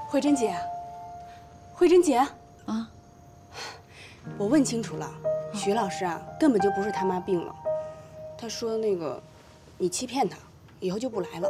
慧珍姐，慧珍姐啊， 我问清楚了，徐老师啊，根本就不是他妈病了。他说那个，你欺骗他，以后就不来了。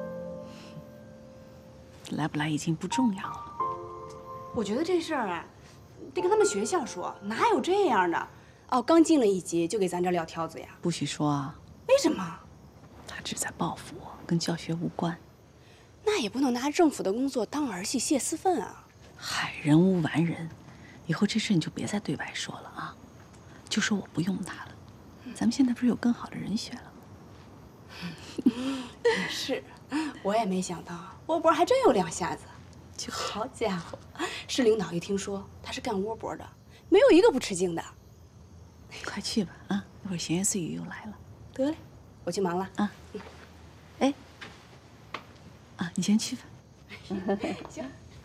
来不来已经不重要了。 我觉得这事儿啊，得跟他们学校说，哪有这样的？哦，刚进了一级就给咱这撂挑子呀？ 不许说啊！ 为什么？ 他只在报复我，跟教学无关。 那也不能拿政府的工作当儿戏泄私愤啊！ 嗨，人无完人，以后这事你就别再对外说了啊，就说我不用他了。咱们现在不是有更好的人选了吗？ 是，我也没想到窝脖还真有两下子。 就好家伙，市领导一听说他是干窝脖的，没有一个不吃惊的。 快去吧啊，一会儿闲言碎语又来了。 得嘞，我去忙了啊。哎，啊，你先去吧。 行。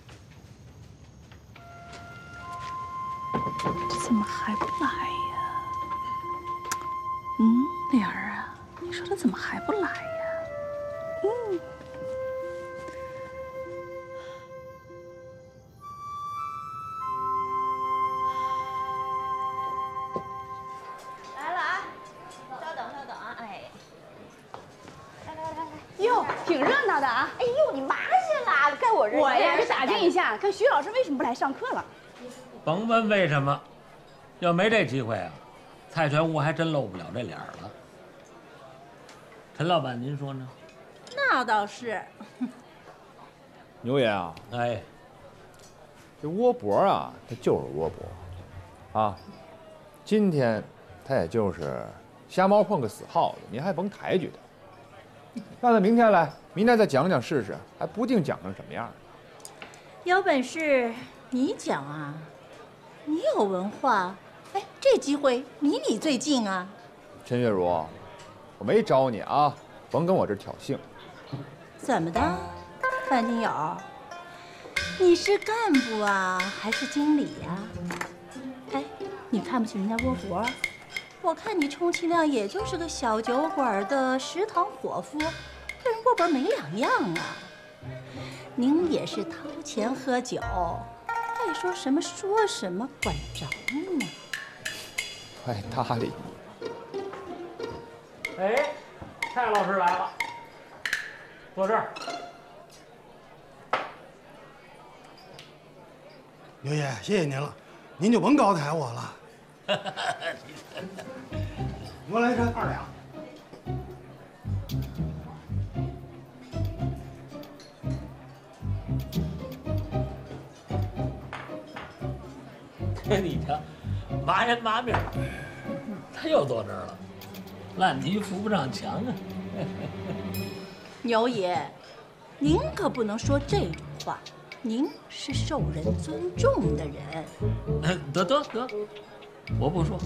这怎么还不来呀？莲儿啊，你说他怎么还不来呀？ 来了啊！稍等啊！哎，来， 哟，挺热闹的啊！ 哎呦，你忙去了，该我这。 我呀，就打听一下，看徐老师为什么不来上课了。 甭问为什么，要没这机会啊，蔡全屋还真露不了这脸了。陈老板，您说呢？ 那倒是。 牛爷啊， 哎， 这窝脖啊，它就是窝脖，啊，今天他也就是瞎猫碰个死耗子，您还甭抬举他。让他明天来，明天再讲讲试试，还不定讲成什么样。 有本事你讲啊，你有文化，哎，这机会离你最近啊。 陈月如，我没招你啊，甭跟我这挑衅。 怎么的，范金友？你是干部啊，还是经理呀？哎，你看不起人家窝脖？我看你充其量也就是个小酒馆的食堂伙夫，跟人窝脖没两样啊。您也是掏钱喝酒，爱说什么说什么，管着呢。 快搭理你！ 哎，蔡老师来了，坐这儿。 牛爷，谢谢您了，您就甭高抬我了。给我来这2两。 你瞧，麻人麻命，他又坐这儿了，烂泥扶不上墙啊。 牛爷，您可不能说这种话，您是受人尊重的人。 得，我不说。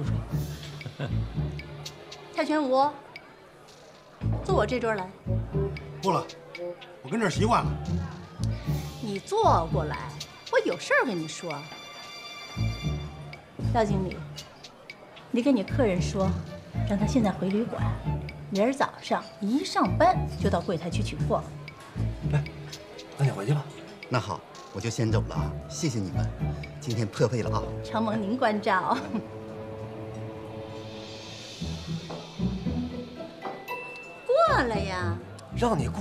蔡全武，坐我这桌来。 不了，我跟这儿习惯了。 你坐过来，我有事儿跟你说。廖经理，你跟你客人说，让他现在回旅馆，明儿早上一上班就到柜台去取货。 来，那你回去吧。 那好，我就先走了啊！谢谢你们，今天破费了啊！ 承蒙您关照。过来呀！ 让你过。